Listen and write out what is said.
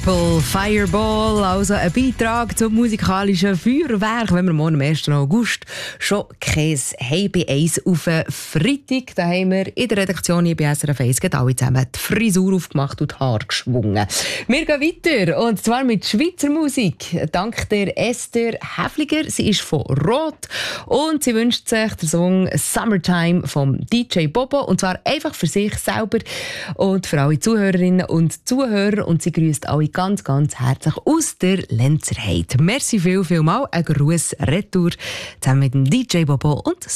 Purple Fireball, also ein Beitrag zum musikalischen Feuerwerk, wenn wir morgen am 1. August schon Käse haben bei 1 auf Freitag. Da haben wir in der Redaktion hier bei SRF 1 alle zusammen die Frisur aufgemacht und die Haare geschwungen. Wir gehen weiter, und zwar mit Schweizer Musik. Dank der Esther Häfliger, sie ist von Rot und sie wünscht sich den Song «Summertime» vom DJ Bobo, und zwar einfach für sich selber und für alle Zuhörerinnen und Zuhörer, und sie grüßt alle ganz, ganz herzlich aus der Lenzerheide. Merci viel mal, ein Gruß retour zusammen mit dem DJ Bobo und